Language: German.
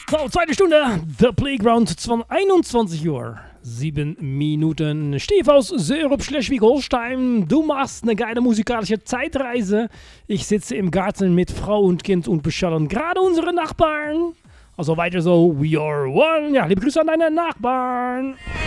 So, zweite Stunde, The Playground, 21 Uhr, 7 Minuten. Steve aus Sörup, Schleswig-Holstein. Du machst eine geile musikalische Zeitreise. Ich sitze im Garten mit Frau und Kind und beschallen gerade unsere Nachbarn. Also weiter so, we are one. Ja, liebe Grüße an deine Nachbarn.